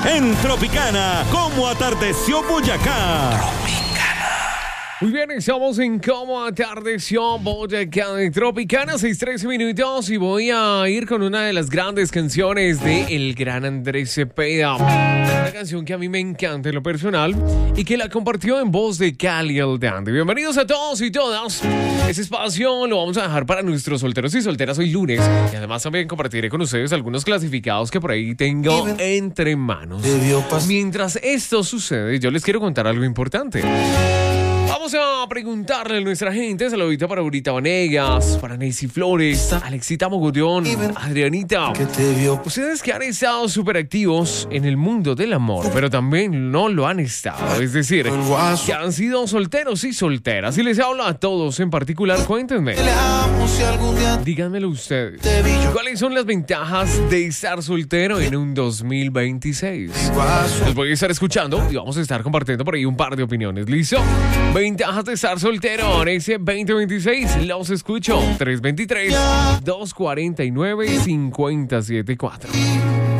en Tropicana, como atardeció Boyacá. Muy bien, estamos en Como Atardeció Boyacá de Tropicana, 6:13 minutos, y voy a ir con una de las grandes canciones de el gran Andrés Cepeda. Una canción que a mí me encanta en lo personal y que la compartió en voz de Cali el Dandy. Bienvenidos a todos y todas. Ese espacio lo vamos a dejar para nuestros solteros y solteras hoy lunes, y además también compartiré con ustedes algunos clasificados que por ahí tengo entre manos. Mientras esto sucede, yo les quiero contar algo importante. Vamos a preguntarle a nuestra gente. Saludito para Aurita Vanegas, para Nancy Flores, Alexita Mogollón, Adrianita. Ustedes que han estado súper activos en el mundo del amor, pero también no lo han estado. Es decir, que han sido solteros y solteras. Y les hablo a todos en particular, cuéntenme. Díganmelo ustedes. ¿Cuáles son las ventajas de estar soltero en un 2026? Los voy a estar escuchando y vamos a estar compartiendo por ahí un par de opiniones. ¿Listo? Ventajas de estar soltero en ese 2026. Los escucho. 323-249-5074.